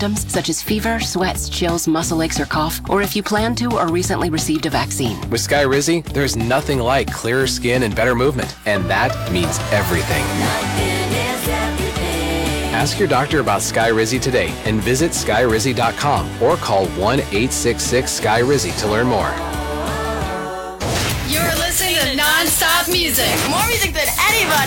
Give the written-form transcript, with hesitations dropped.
symptoms such as fever, sweats, chills, muscle aches, or cough, or if you plan to or recently received a vaccine. With Skyrizi, there's nothing like clearer skin and better movement, and that means everything. Ask your doctor about Skyrizi today and visit Skyrizi.com or call 1-866-SKYRIZI to learn more. You're listening to non-stop music. More music than anybody.